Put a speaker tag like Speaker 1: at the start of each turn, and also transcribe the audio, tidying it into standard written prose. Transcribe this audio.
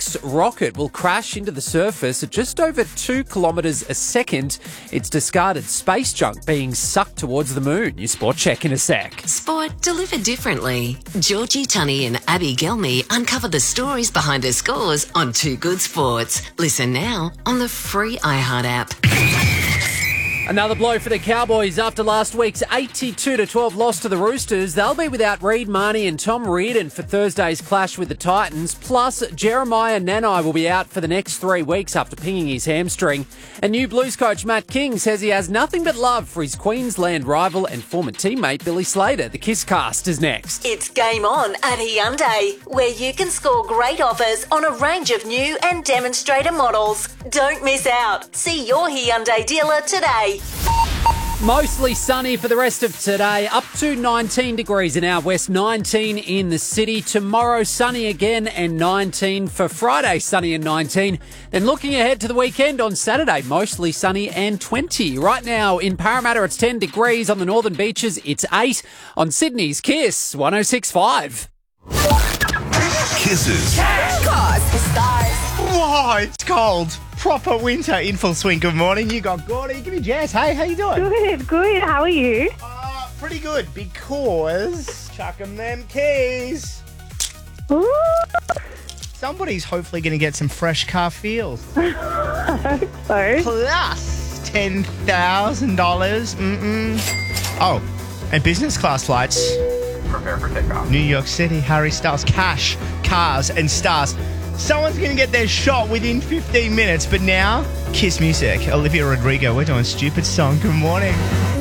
Speaker 1: first rocket will crash into the surface at just over 2 kilometres a second. It's discarded space junk being sucked towards the moon. Your sport check in a sec.
Speaker 2: Sport delivered differently. Georgie Tunney and Abby Gelmy uncover the stories behind her scores on Too Good Sports. Listen now on the free iHeart app.
Speaker 1: Another blow for the Cowboys after last week's 82-12 loss to the Roosters. They'll be without Reid Marnie and Tom Reardon for Thursday's clash with the Titans. Plus, Jeremiah Nanai will be out for the next 3 weeks after pinging his hamstring. And new Blues coach Matt King says he has nothing but love for his Queensland rival and former teammate Billy Slater. The Kiss Cast is next.
Speaker 3: It's game on at Hyundai, where you can score great offers on a range of new and demonstrator models. Don't miss out. See your Hyundai dealer today.
Speaker 1: Mostly sunny for the rest of today, up to 19 degrees in our west, 19 in the city. Tomorrow, sunny again and 19. For Friday, sunny and 19. Then looking ahead to the weekend on Saturday, mostly sunny and 20. Right now in Parramatta, it's 10 degrees. On the northern beaches, it's 8. On Sydney's Kiss, 106.5.
Speaker 4: Kisses.
Speaker 5: Cause the stars.
Speaker 6: Whoa, it's cold. Proper winter in full swing. Good morning. You got Gordy. Give me Jazz. Hey, how you doing?
Speaker 7: Good. How are you?
Speaker 6: Pretty good because chuck 'em them keys.
Speaker 7: Ooh,
Speaker 6: Somebody's hopefully going to get some fresh car feels.
Speaker 7: I hope so.
Speaker 6: Plus $10,000. Oh, and business class flights.
Speaker 8: Prepare for takeoff.
Speaker 6: New York City, Harry Styles, cash, cars, and stars. Someone's going to get their shot within 15 minutes, but now, Kiss Music. Olivia Rodrigo, we're doing Stupid Song. Good morning.